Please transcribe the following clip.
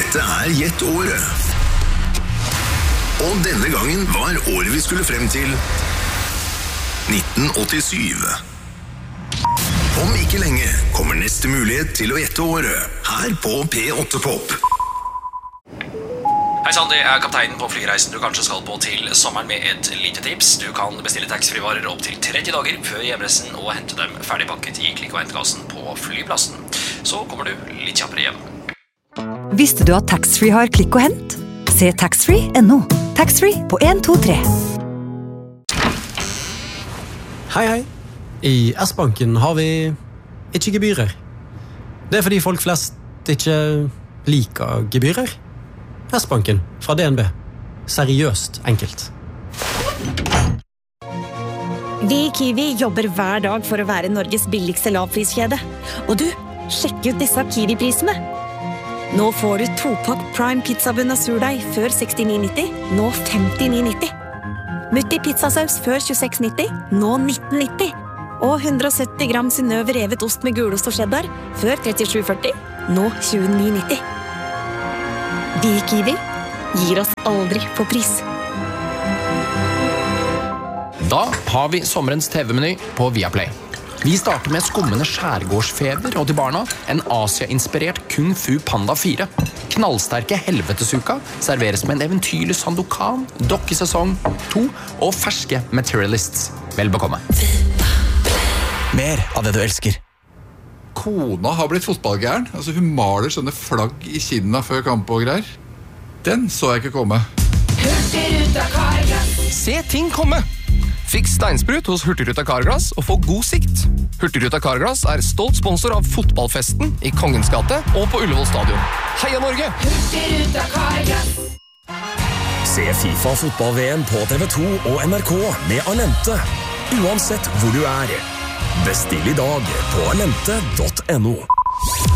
Dette Gjett året. Og denne gangen var året vi skulle frem til 1987. Om ikke lenge kommer neste mulighet til å gjette året, her på P8 Pop. Hei sann, det kapteinen på flyreisen du kanskje skal på til sommeren med et lite tips. Du kan bestille taxfree-varer opp til 30 dager før hjemreisen og hente dem ferdigpakket i klikk- og hentekassen på flyplassen. Så kommer du litt kjappere hjem. Visste du at taxfree har klikk og hent? Se taxfree.no. Taxfree på 123. Hei. I S-banken har vi ikke gebyrer. Det fordi folk flest ikke liker gebyrer. S-banken fra DNB. Seriøst enkelt. Vi i Kiwi jobber hver dag for å være Norges billigste lavpriskjede. Og du, sjekk ut disse Kiwi-prisene. Nå får du 2-pakk Prime pizzabunn og surdeig før 69,90, nå 59,90. Mutti pizzasaus før 26,90, nå 19,90. Og 170 gram Synnøve revet ost med gulost og cheddar før 37,40, nå 29,90. Vi i Kiwi gir oss aldri på pris. Da har vi sommerens TV-meny på Viaplay. Vi starter med skummende skjærgårdsfeber og til barna en Asia-inspirert Kung Fu Panda 4. Knallsterke helvetesuka serveres med en eventyrlig Sandokan, dokkesesong 2 og ferske Materialists. Vel bekomme. Mer av det du elsker. Kona har blitt fotballgæren. Altså, hun maler sånne flagg i kinna før kamp og greier. Den så jeg ikke komme. Hurtigruta Carglass. Se ting komme! Fiks steinsprut hos Hurtigruta Carglass og få god sikt. Hurtigruta Carglass stolt sponsor av fotballfesten i Kongens gate og på Ullevål stadion. Heia Norge! Hurtigruta Carglass. Se FIFA fotball-VM på TV2 og NRK med Alente. Uansett hvor du Bestill i dag på alente.no.